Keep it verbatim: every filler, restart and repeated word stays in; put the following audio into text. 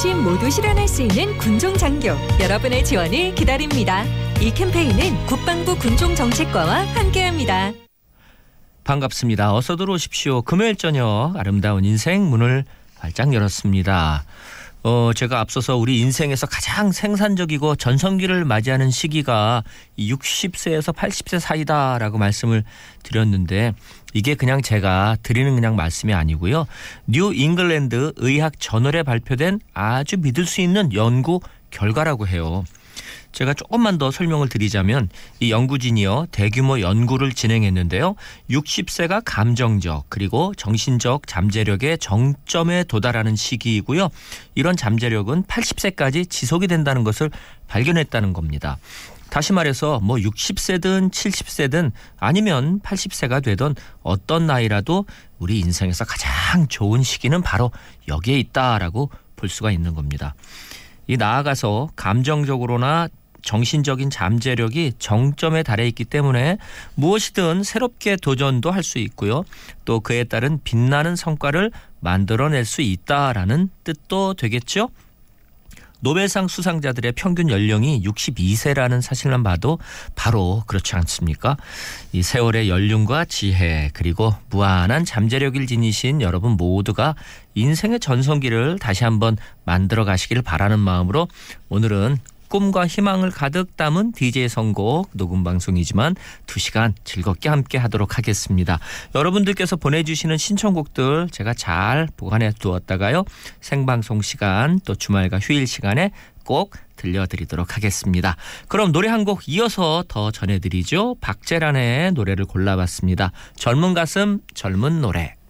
어르신 모두 실현할 수 있는 군종장교 여러분의 지원을 기다립니다. 이 캠페인은 국방부 군종정책과와 함께합니다. 반갑습니다. 어서 들어오십시오. 금요일 저녁 아름다운 인생 문을 활짝 열었습니다. 어, 제가 앞서서 우리 인생에서 가장 생산적이고 전성기를 맞이하는 시기가 육십 세에서 팔십 세 사이다라고 말씀을 드렸는데 이게 그냥 제가 드리는 그냥 말씀이 아니고요. 뉴 잉글랜드 의학 저널에 발표된 아주 믿을 수 있는 연구 결과라고 해요. 제가 조금만 더 설명을 드리자면 이 연구진이요 대규모 연구를 진행했는데요. 육십 세가 감정적 그리고 정신적 잠재력의 정점에 도달하는 시기이고요. 이런 잠재력은 팔십 세까지 지속이 된다는 것을 발견했다는 겁니다. 다시 말해서 뭐 육십 세든 칠십 세든 아니면 팔십 세가 되던 어떤 나이라도 우리 인생에서 가장 좋은 시기는 바로 여기에 있다라고 볼 수가 있는 겁니다. 이 나아가서 감정적으로나 정신적인 잠재력이 정점에 달해 있기 때문에 무엇이든 새롭게 도전도 할 수 있고요. 또 그에 따른 빛나는 성과를 만들어낼 수 있다라는 뜻도 되겠죠. 노벨상 수상자들의 평균 연령이 육십이 세라는 사실만 봐도 바로 그렇지 않습니까? 이 세월의 연륜과 지혜 그리고 무한한 잠재력을 지니신 여러분 모두가 인생의 전성기를 다시 한번 만들어 가시기를 바라는 마음으로 오늘은 꿈과 희망을 가득 담은 디제이 선곡 녹음 방송이지만 두 시간 즐겁게 함께 하도록 하겠습니다. 여러분들께서 보내주시는 신청곡들 제가 잘 보관해 두었다가요. 생방송 시간 또 주말과 휴일 시간에 꼭 들려드리도록 하겠습니다. 그럼 노래 한 곡 이어서 더 전해드리죠. 박재란의 노래를 골라봤습니다. 젊은 가슴 젊은 노래.